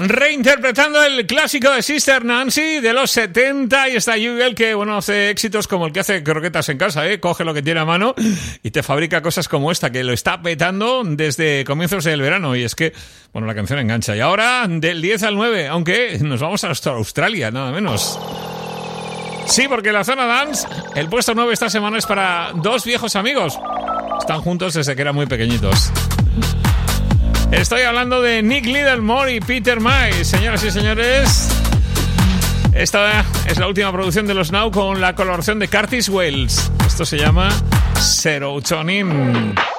Reinterpretando el clásico de Sister Nancy de los 70, y está Jubel, que bueno, hace éxitos como el que hace croquetas en casa, coge lo que tiene a mano y te fabrica cosas como esta, que lo está petando desde comienzos del verano, y es que, bueno, la canción engancha. Y ahora, del 10 al 9, aunque nos vamos hasta Australia, nada menos. Sí, porque la zona dance, el puesto 9 esta semana es para dos viejos amigos. Están juntos desde que eran muy pequeñitos. Estoy hablando de Nick Littlemore y Peter May. Señoras y señores, esta es la última producción de los Now con la colaboración de Curtis Wells. Esto se llama Serotonin.